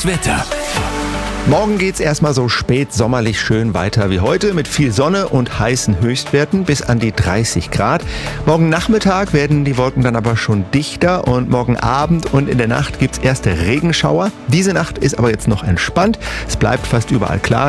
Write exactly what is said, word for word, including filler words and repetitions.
Das Wetter. Morgen geht's erstmal so spät sommerlich schön weiter wie heute mit viel Sonne und heißen Höchstwerten bis an die dreißig Grad. Morgen Nachmittag werden die Wolken dann aber schon dichter und morgen Abend und in der Nacht gibt's erste Regenschauer. Diese Nacht ist aber jetzt noch entspannt. Es bleibt fast überall klar.